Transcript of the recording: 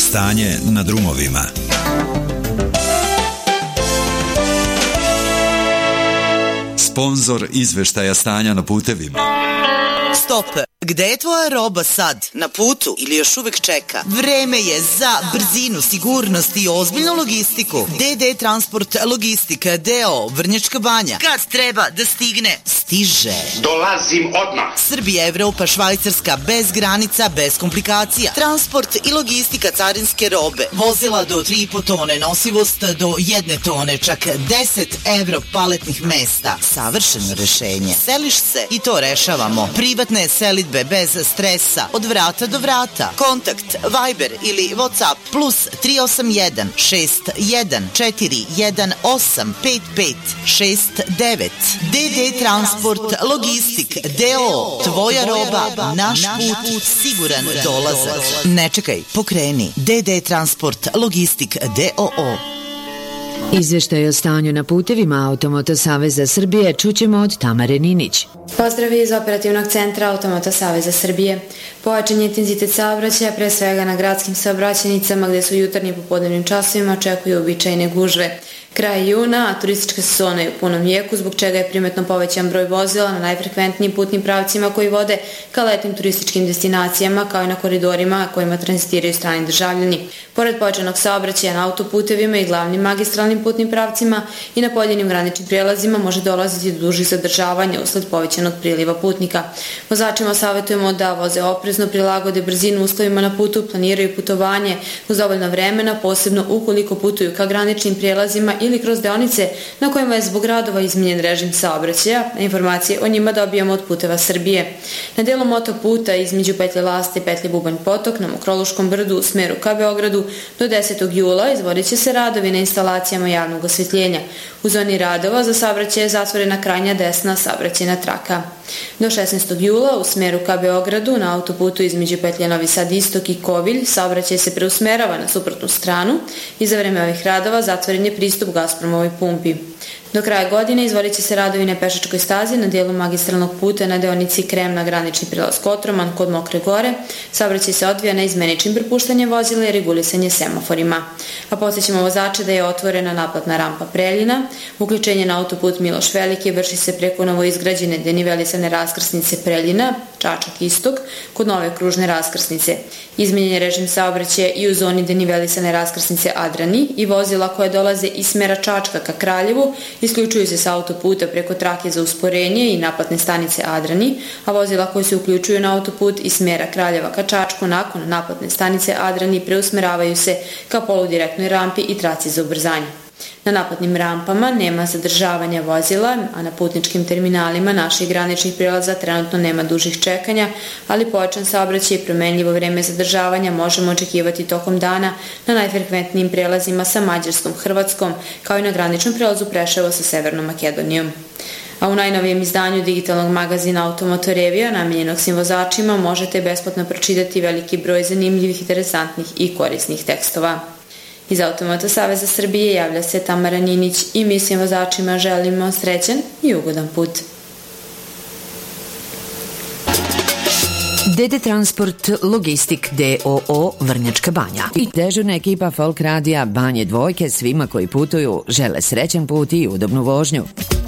Stanje na drumovima. Sponzor izveštaja stanja na putevima. Stop! Gde je tvoja roba sad? Na putu ili još uvek čeka? Vreme je za brzinu, sigurnost i ozbiljnu logistiku. DD Transport Logistika D.O. Vrnjačka Banja. Kad treba da stigne, stiže. Dolazim odmah. Srbija, Evropa, Švajcarska, bez granica, bez komplikacija. Transport i logistika carinske robe. Vozila do 3,5 tone, nosivost do 1 tone, čak 10 evro paletnih mesta. Savršeno rešenje. Seliš se i to rešavamo. Privatne selidbe bez stresa, od vrata do vrata. Kontakt Viber ili WhatsApp plus 381 61 418 5569. DD Transport Logistik D.O. Tvoja roba, naš put, siguran dolazak. Ne čekaj, pokreni. DD Transport Logistik D.O. Izveštaj o stanju na putevima Automoto Saveza Srbije čućemo od Tamare Ninić. Pozdravi iz operativnog centra Automoto Saveza Srbije. Pojačan je intenzitet saobraćaja, pre svega na gradskim saobraćajnicama gde su jutarnjim popodnevnim časovima očekuju uobičajene gužve. Kraj juna, a turistička sezona je u punom jeku, zbog čega je primetno povećan broj vozila na najfrekventnijim putnim pravcima koji vode ka letnim turističkim destinacijama, kao i na koridorima kojima tranzitiraju strani državljani. Pored pojačanog saobraćaja na autoputevima i glavnim magistralnim putnim pravcima i na pojedinim graničnim prijelazima može dolaziti do dužih zadržavanja usled povećanog priliva putnika. Vozačima savjetujemo da voze oprezno, prilagode brzinu uslovima na putu, planiraju putovanje uz dovoljno vremena, posebno ukoliko putuju ka graničnim prijelazima ili kroz deonice na kojima je zbog radova izmenjen režim saobraćaja, a informacije o njima dobijamo od Puteva Srbije. Na delu motoputa između petlje Laste i petlje Bubanj Potok na Mokroluškom brdu u smeru ka Beogradu do 10. jula izvodit će se radovi na instalacijama javnog osvetljenja. U zoni radova za saobraćaj je zatvorena krajnja desna saobraćajna traka. Do 16. jula u smeru ka Beogradu na autoputu između petlje Novi Sad Istok i Kovilj saobraćaj se preusmerava na suprotnu stranu i za vreme ovih radova zatvoren je pristup Gazpromovoj pumpi. Do kraja godine izvodit će se radovi na pešačkoj stazi na dijelu magistralnog puta na deonici Kremna granični prilaz Kotroman kod Mokre Gore. Saobraćaj se odvija na izmeničnim prepuštanjem vozila i regulisanje semaforima. A podsjećamo vozače da je otvorena naplatna rampa Preljina. Uključenje na autoput Miloš Veliki vrši se preko novoizgrađene denivelisane raskrsnice Preljina, Čačak Istok, kod nove kružne raskrsnice. Izmenjen je režim saobraćaja i u zoni denivelisane raskrsnice Adrani i vozila koje dolaze iz smera Čačka ka Kraljevu isključuju se sa autoputa preko trake za usporenje i naplatne stanice Adrani, a vozila koje se uključuju na autoput iz smera Kraljeva ka Čačku nakon naplatne stanice Adrani preusmeravaju se ka poludirektnoj rampi i traci za ubrzanje. Na naplatnim rampama nema zadržavanja vozila, a na putničkim terminalima naših graničnih prijelaza trenutno nema dužih čekanja, ali pojačan saobraćaj i promenljivo vreme zadržavanja možemo očekivati tokom dana na najfrekventnijim prijelazima sa Mađarskom, Hrvatskom, kao i na graničnom prijelazu Preševo sa Severnom Makedonijom. A u najnovijem izdanju digitalnog magazina Automoto Revija, namenjenog svim vozačima, možete besplatno pročitati veliki broj zanimljivih, interesantnih i korisnih tekstova. Iz Automoto Saveza Srbije javlja se Tamara Ninić i mi svim vozačima želimo srećan i ugodan put. DD Transport Logistik D.O.O. Vrnjačka Banja i dežurna ekipa Folk Radija Banje Dvojke svima koji putuju žele srećan put i udobnu vožnju.